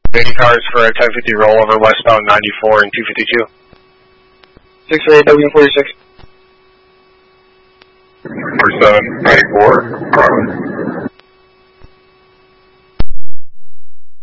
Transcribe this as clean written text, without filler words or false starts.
Waiting cars for a 1050 rollover westbound 94 and 252. 648 W46. 4794, Carmen.